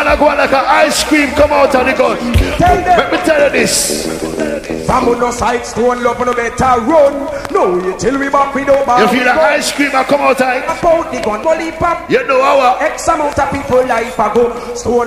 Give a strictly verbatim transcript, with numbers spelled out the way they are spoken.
man I go like an ice cream come out of the gun. Let me tell you this. From no side stone love no better run. No, you till we back with over. You feel the ice cream I come out of it? About the gun, bully pop. You know our X amount of people life ago. Stone